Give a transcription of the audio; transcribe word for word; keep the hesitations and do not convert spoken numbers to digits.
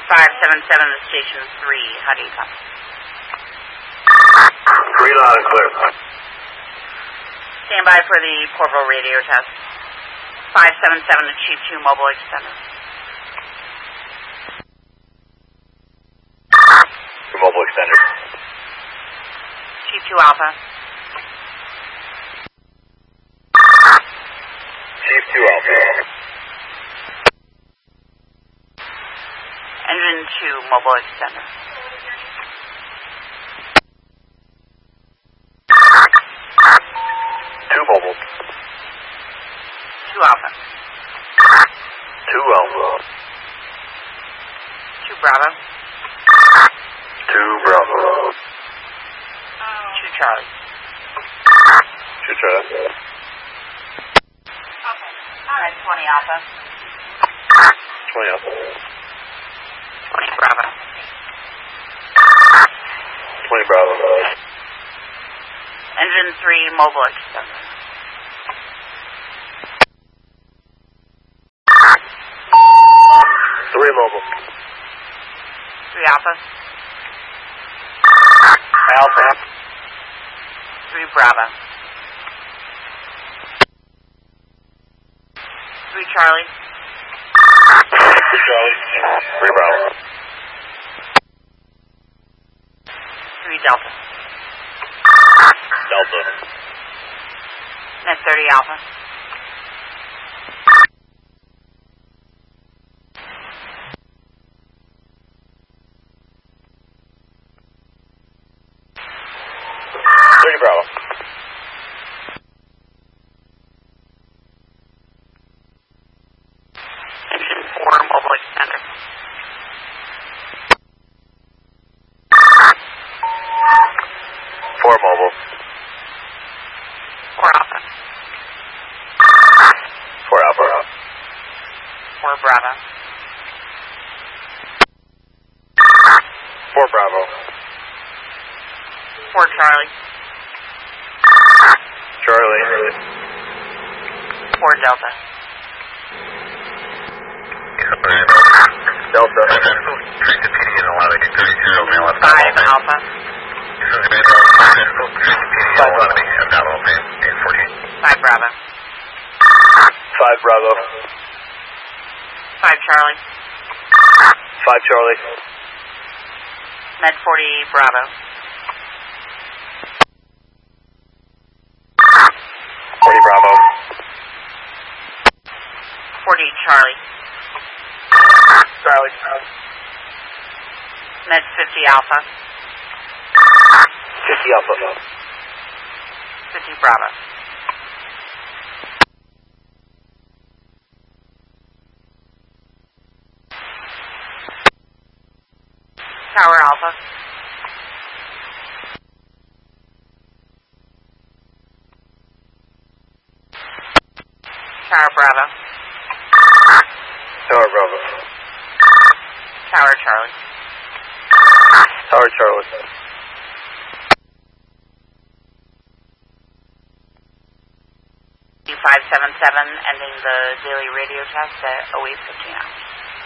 five seven seven to station three. How do you copy? Three loud and clear. Stand by for the portable radio test. five seven seven to Chief two mobile extender. Two mobile extender. Chief two Alpha. Chief two Alpha. Engine two mobile extender. Two mobile. two Alpha. Two Alpha. two Bravo. Two Bravo. two Charlie. Two Charlie. Alright, twenty Alpha. Twenty Alpha. twenty Bravo. Twenty Bravo. Engine three mobile extender. Three mobile. three Alpha. Alpha. three Bravo. three Charlie. Three Charlie. Three Bravo. three Delta. Delta. Net thirty Alpha. Three Bravo. Engine four mobile extender. Four mobile. four Alpha. Four Alpha. four Bravo. Four Bravo. four Charlie. Charlie. four Delta. Delta. five Alpha. five Bravo. Five Bravo. five Charlie. Five Charlie. Med forty Bravo. Forty Bravo. forty Charlie. Charlie. Med fifty Alpha. Fifty Alpha. fifty Bravo. Tower Alpha. Tower Bravo. Tower Bravo. Tower Charlie. Tower Charlie. five seven seven ending the daily radio test at oh eight fifty-nine.